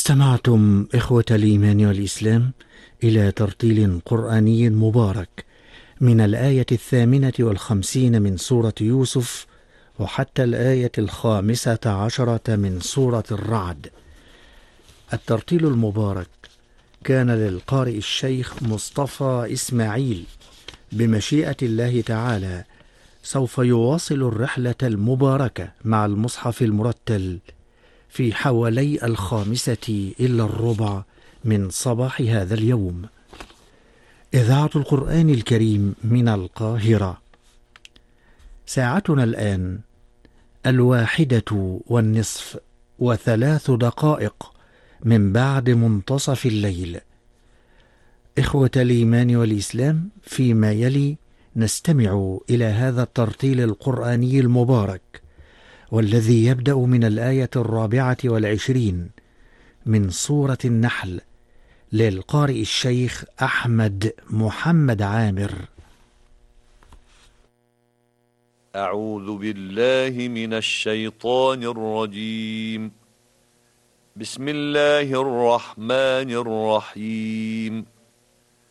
استمعتم إخوة الإيمان والإسلام إلى ترتيل قرآني مبارك من الآية 58 من سورة يوسف وحتى الآية 15 من سورة الرعد. الترتيل المبارك كان للقارئ الشيخ مصطفى إسماعيل. بمشيئة الله تعالى سوف يواصل الرحلة المباركة مع المصحف المرتل في حوالي 5:15 من صباح هذا اليوم. إذاعة القرآن الكريم من القاهرة. ساعتنا الآن 1:03 من بعد منتصف الليل. إخوة الإيمان والإسلام، فيما يلي نستمع إلى هذا الترتيل القرآني المبارك، والذي يبدأ من الآية 24 من سورة النحل، للقارئ الشيخ أحمد محمد عامر. أعوذ بالله من الشيطان الرجيم. بسم الله الرحمن الرحيم.